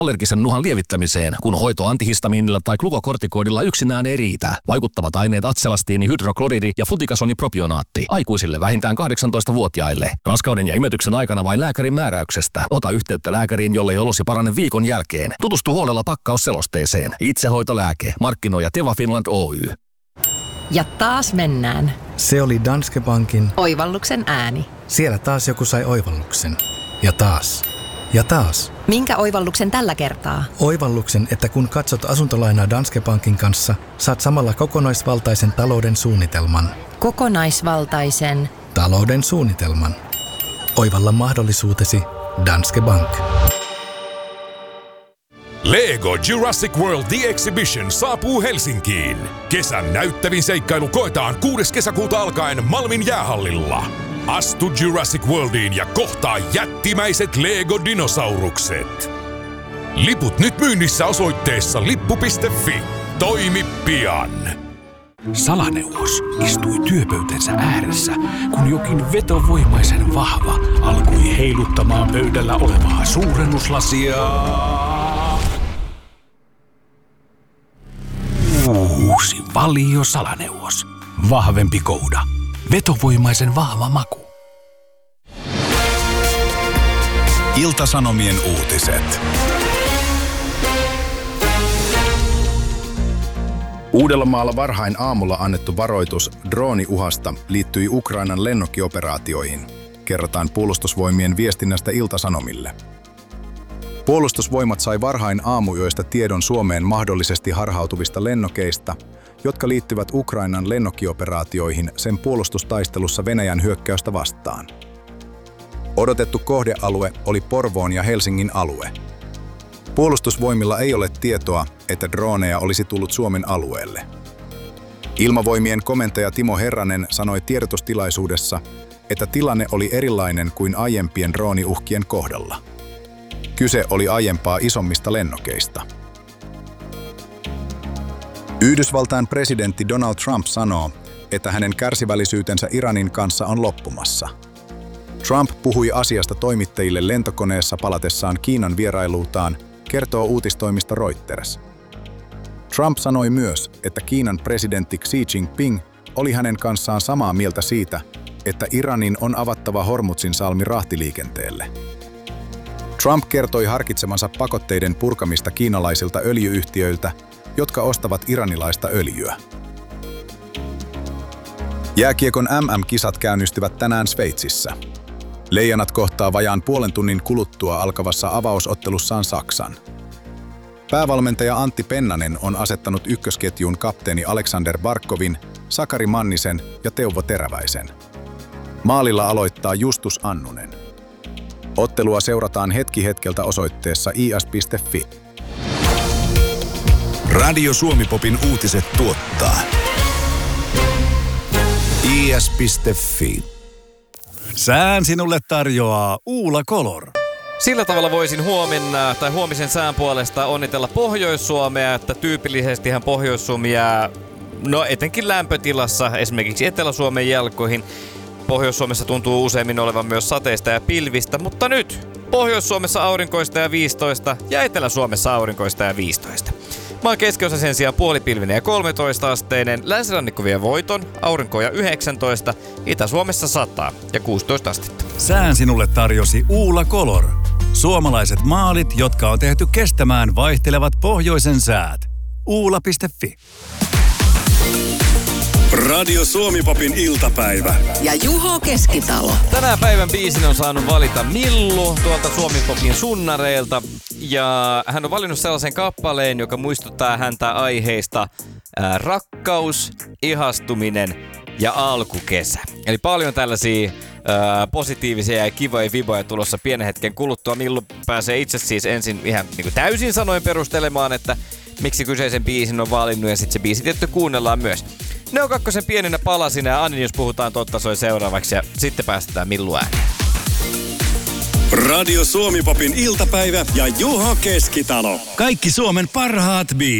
allergisen nuhan lievittämiseen, kun hoito antihistamiinilla tai glukokortikoidilla yksinään ei riitä. Vaikuttavat aineet atselastiini, hydrokloridi ja flutikasonipropionaatti. Aikuisille vähintään 18-vuotiaille. Raskauden ja imetyksen aikana vain lääkärin määräyksestä. Ota yhteyttä lääkäriin, jollei olosi parane viikon jälkeen. Tutustu huolella pakkausselosteeseen. Itsehoitolääke. Markkinoija Teva Finland Oy. Ja taas mennään. Se oli Danske Bankin Oivalluksen ääni. Siellä taas joku sai oivalluksen. Ja taas. Ja taas. Minkä oivalluksen tällä kertaa? Oivalluksen, että kun katsot asuntolainaa Danske Bankin kanssa, saat samalla kokonaisvaltaisen talouden suunnitelman. Kokonaisvaltaisen talouden suunnitelman. Oivalla mahdollisuutesi Danske Bank. Lego Jurassic World The Exhibition saapuu Helsinkiin. Kesän näyttävin seikkailu koetaan 6. kesäkuuta alkaen Malmin jäähallilla. Astu Jurassic Worldiin ja kohtaa jättimäiset Lego-dinosaurukset. Liput nyt myynnissä osoitteessa lippu.fi. Toimi pian! Salaneuvos istui työpöytänsä ääressä, kun jokin vetovoimaisen vahva alkoi heiluttamaan pöydällä olevaa suurennuslasia. Uusi Valio Salaneuvos. Vahvempi kouda. Vetovoimaisen vahva maku. Ilta-Sanomien uutiset. Uudellamaalla varhain aamulla annettu varoitus drooniuhasta liittyi Ukrainan lennokkioperaatioihin, kerrotaan Puolustusvoimien viestinnästä Ilta-Sanomille. Puolustusvoimat sai varhain aamuyöistä tiedon Suomeen mahdollisesti harhautuvista lennokeista, jotka liittyvät Ukrainan lennokkioperaatioihin sen puolustustaistelussa Venäjän hyökkäystä vastaan. Odotettu kohdealue oli Porvoon ja Helsingin alue. Puolustusvoimilla ei ole tietoa, että droneja olisi tullut Suomen alueelle. Ilmavoimien komentaja Timo Herranen sanoi tiedotustilaisuudessa, että tilanne oli erilainen kuin aiempien drooniuhkien kohdalla. Kyse oli aiempaa isommista lennokeista. Yhdysvaltain presidentti Donald Trump sanoo, että hänen kärsivällisyytensä Iranin kanssa on loppumassa. Trump puhui asiasta toimittajille lentokoneessa palatessaan Kiinan vierailuutaan, kertoo uutistoimisto Reuters. Trump sanoi myös, että Kiinan presidentti Xi Jinping oli hänen kanssaan samaa mieltä siitä, että Iranin on avattava Hormuzin salmi rahtiliikenteelle. Trump kertoi harkitsemansa pakotteiden purkamista kiinalaisilta öljy-yhtiöiltä, jotka ostavat iranilaista öljyä. Jääkiekon MM-kisat käynnistyvät tänään Sveitsissä. Leijonat kohtaa vajaan puolen tunnin kuluttua alkavassa avausottelussaan Saksan. Päävalmentaja Antti Pennanen on asettanut ykkösketjuun kapteeni Aleksander Barkovin, Sakari Mannisen ja Teuvo Teräväisen. Maalilla aloittaa Justus Annunen. Ottelua seurataan hetki hetkeltä osoitteessa is.fi. Radio Suomi-popin uutiset tuottaa is.fi. Sään sinulle tarjoaa Uula Color. Sillä tavalla voisin huomenna tai huomisen sään puolesta onnitella Pohjois-Suomea, että tyypillisestihän Pohjois-Suomi jää, etenkin lämpötilassa, esimerkiksi Etelä-Suomen jalkoihin. Pohjois-Suomessa tuntuu useimmin olevan myös sateista ja pilvistä, mutta nyt Pohjois-Suomessa aurinkoista ja 15 ja Etelä-Suomessa aurinkoista ja 15. Maan keskiosa sen sijaan puolipilvinen ja 13 asteinen, länsirannikko vie voiton, aurinkoja 19, Itä-Suomessa 100 ja 16 astetta. Sään sinulle tarjosi Uula Color. Suomalaiset maalit, jotka on tehty kestämään vaihtelevat pohjoisen säät. Uula.fi. Radio Suomi-popin iltapäivä. Ja Juho Keskitalo. Tänään päivän biisin on saanut valita Millu tuolta Suomi-popin sunnareilta. Ja hän on valinnut sellaisen kappaleen, joka muistuttaa häntä aiheista rakkaus, ihastuminen ja alkukesä. Eli paljon tällaisia positiivisia ja kivoja viboja tulossa pienen hetken kuluttua. Millu pääsee itse siis ensin ihan täysin sanoin perustelemaan, että miksi kyseisen biisin on valinnut ja sitten se biisi tietty kuunnellaan myös. Ne on kakkosen pieninä palasina ja Anni, jos puhutaan totta, soi seuraavaksi ja sitten päästetään Millu ääneen. Radio Suomi-popin iltapäivä ja Juho Keskitalo. Kaikki Suomen parhaat biisit.